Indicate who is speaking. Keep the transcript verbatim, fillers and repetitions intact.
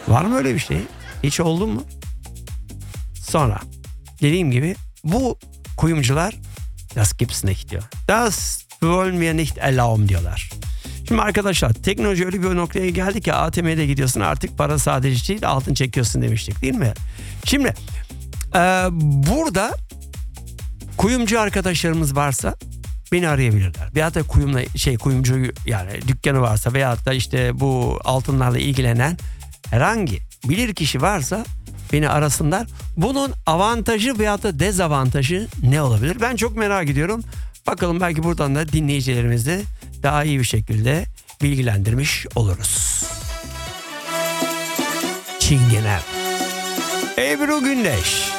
Speaker 1: Var mı öyle bir şey? Hiç oldu mu? Sonra dediğim gibi bu kuyumcular das gibt's nicht diyor. Das wollen wir nicht erlauben diyorlar. Şimdi arkadaşlar teknoloji öyle bir noktaya geldi ki A T M'de gidiyorsun artık para sadece değil altın çekiyorsun demiştik değil mi? Şimdi e, burada kuyumcu arkadaşlarımız varsa beni arayabilirler. Veyahut da kuyumla şey kuyumcu yani dükkanı varsa veyahut da işte bu altınlarla ilgilenen herhangi bilir kişi varsa beni arasınlar. Bunun avantajı veyahut da dezavantajı ne olabilir? Ben çok merak ediyorum. Bakalım belki buradan da dinleyicilerimizi daha iyi bir şekilde bilgilendirmiş oluruz. Çingene Ebru Gündeş